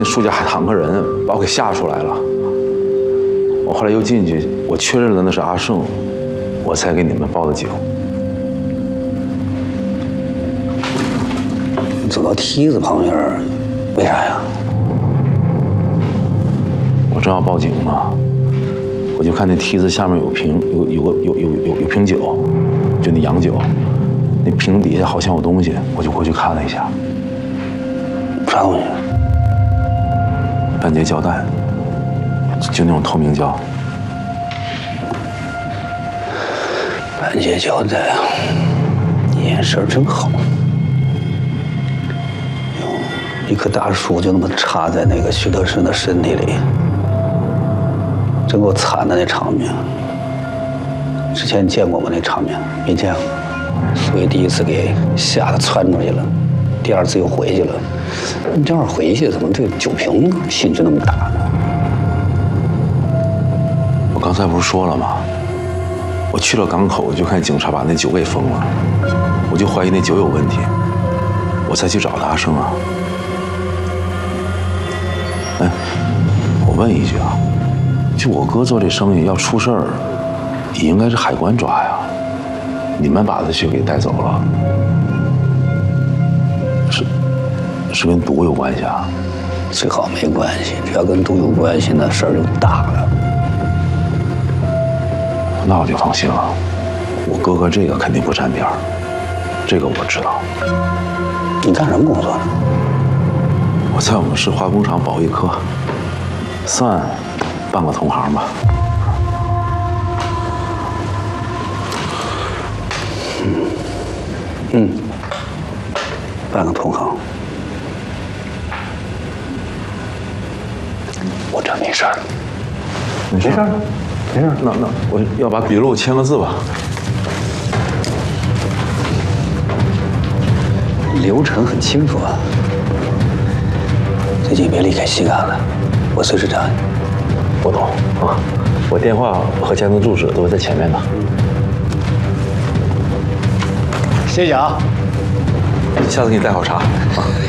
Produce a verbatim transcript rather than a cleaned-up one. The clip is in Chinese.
那树家还躺个人，把我给吓出来了。我后来又进去，我确认了那是阿胜，我才给你们报的警。 你走到梯子旁边，为啥呀？ 我正要报警呢，我就看那梯子下面有瓶，有有个有有有有瓶酒，就那洋酒，那瓶底下好像有东西，我就过去看了一下。 啥东西？ 半截胶带，就那种透明胶。 半截胶带啊，你眼神真好。哟，一棵大树就那么插在那个徐德胜的身体里，真够惨的那场面。之前见过吗？那场面没见过，所以第一次给吓得窜出去了，第二次又回去了。你这样回去，怎么这酒瓶兴致那么大呢？ 我刚才不是说了吗？我去了港口，就看警察把那酒给封了，我就怀疑那酒有问题，我才去找的阿胜啊。哎，我问一句啊，就我哥做这生意要出事儿，也应该是海关抓呀，你们把他去给带走了，是是跟毒有关系啊？ 最好没关系，只要跟毒有关系，那事儿就大了。 那我就放心了，我哥哥这个肯定不沾边儿，这个我知道。 你干什么工作呢？ 我在我们市化工厂保卫科，算半个同行吧。 嗯嗯，半个同行。我这没事儿， 没事儿，没事儿。那那我要把笔录签个字吧。 流程很清楚啊。最近别离开西岗了，我随时找你。 我懂啊，我电话和监控住址都在前面呢。 谢谢啊， 下次给你带好茶啊。